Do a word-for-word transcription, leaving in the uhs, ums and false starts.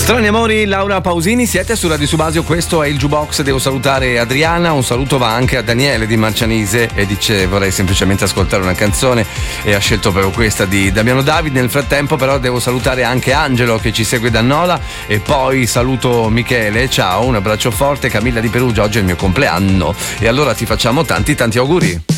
Strani amori, Laura Pausini, siete su Radio Subasio, questo è il Jukebox. Devo salutare Adriana, un saluto va anche a Daniele di Marcianise e dice vorrei semplicemente ascoltare una canzone e ha scelto proprio questa di Damiano David. Nel frattempo però devo salutare anche Angelo che ci segue da Nola e poi saluto Michele, ciao, un abbraccio forte. Camilla di Perugia, oggi è il mio compleanno e allora ti facciamo tanti tanti auguri.